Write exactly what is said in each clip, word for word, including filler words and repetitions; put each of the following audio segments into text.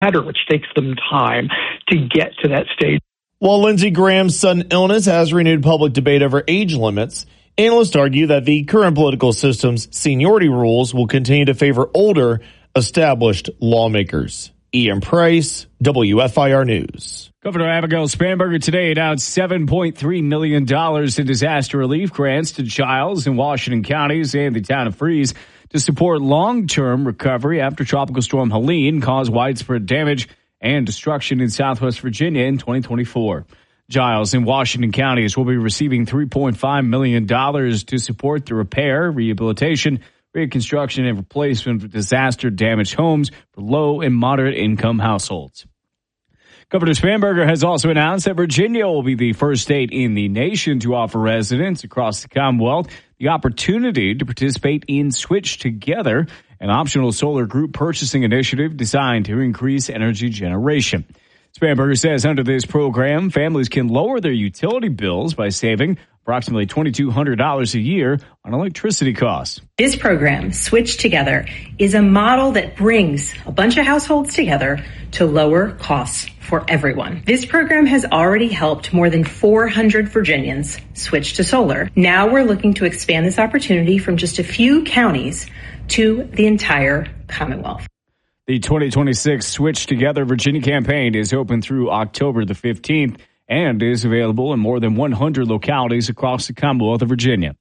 which takes them time to get to that stage. While Lindsey Graham's sudden illness has renewed public debate over age limits, analysts argue that the current political system's seniority rules will continue to favor older, established lawmakers. Ian Price, W F I R News. Governor Abigail Spanberger today announced seven point three million dollars in disaster relief grants to Giles and Washington counties and the town of Freeze to support long-term recovery after Tropical Storm Helene caused widespread damage and destruction in Southwest Virginia in twenty twenty-four. Giles and Washington counties will be receiving three point five million dollars to support the repair, rehabilitation, reconstruction, and replacement of disaster-damaged homes for low and moderate-income households. Governor Spanberger has also announced that Virginia will be the first state in the nation to offer residents across the Commonwealth the opportunity to participate in Switch Together, an optional solar group purchasing initiative designed to increase energy generation. Spanberger says under this program, families can lower their utility bills by saving approximately two thousand two hundred dollars a year on electricity costs. This program, Switch Together, is a model that brings a bunch of households together to lower costs for everyone. This program has already helped more than four hundred Virginians switch to solar. Now we're looking to expand this opportunity from just a few counties to the entire Commonwealth. The twenty twenty-six Switch Together Virginia campaign is open through October the fifteenth and is available in more than one hundred localities across the Commonwealth of Virginia.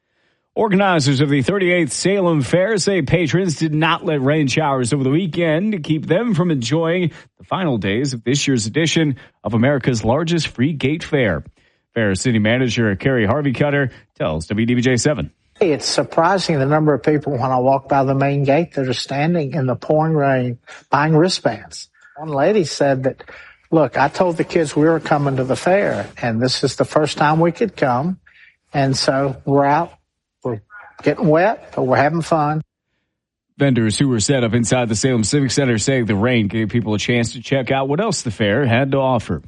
Organizers of the thirty-eighth Salem Fair say patrons did not let rain showers over the weekend to keep them from enjoying the final days of this year's edition of America's largest free gate fair. Fair City Manager Carrie Harvey Cutter tells W D B J seven. It's surprising the number of people when I walk by the main gate that are standing in the pouring rain buying wristbands. One lady said that, look, I told the kids we were coming to the fair, and this is the first time we could come, and so we're out. We're getting wet, but we're having fun. Vendors who were set up inside the Salem Civic Center say the rain gave people a chance to check out what else the fair had to offer.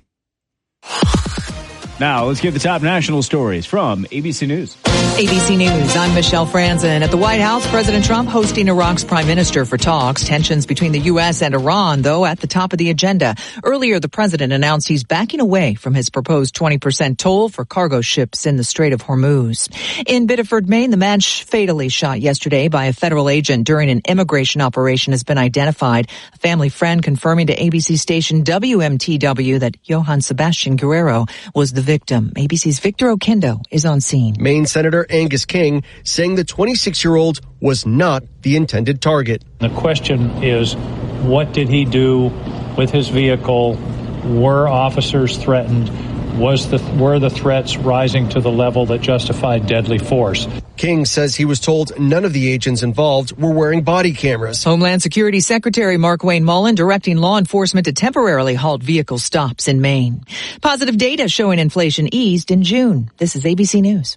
Now, let's get the top national stories from A B C News. A B C News, I'm Michelle Franzen. At the White House, President Trump hosting Iraq's prime minister for talks. Tensions between the U S and Iran, though, at the top of the agenda. Earlier, the president announced he's backing away from his proposed twenty percent toll for cargo ships in the Strait of Hormuz. In Biddeford, Maine, the man fatally shot yesterday by a federal agent during an immigration operation has been identified. A family friend confirming to A B C station W M T W that Johann Sebastian Guerrero was the victim. A B C's Victor Oquendo is on scene. Maine Senator Angus King saying the twenty-six-year-old was not the intended target. The question is, what did he do with his vehicle? Were officers threatened? Was the were the threats rising to the level that justified deadly force? King says he was told none of the agents involved were wearing body cameras. Homeland Security Secretary Markwayne Mullin directing law enforcement to temporarily halt vehicle stops in Maine. Positive data showing inflation eased in June. This is A B C News.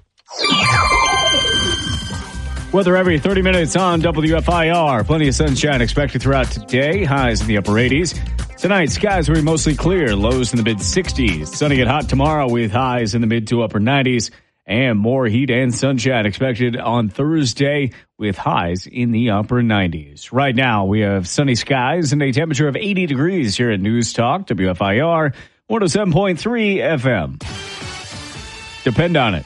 Weather every thirty minutes on W F I R. Plenty of sunshine expected throughout today. Highs in the upper eighties. Tonight, skies will be mostly clear. Lows in the mid-sixties. Sunny and hot tomorrow with highs in the mid to upper nineties. And more heat and sunshine expected on Thursday with highs in the upper nineties. Right now, we have sunny skies and a temperature of eighty degrees here at News Talk, W F I R, one oh seven point three F M. Depend on it.